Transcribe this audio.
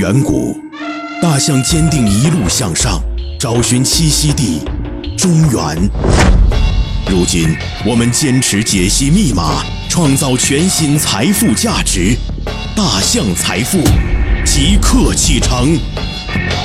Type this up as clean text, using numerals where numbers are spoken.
远古，大象坚定一路向上，找寻栖息地中原。如今，我们坚持解析密码，创造全新财富价值。大象财富，即刻启程。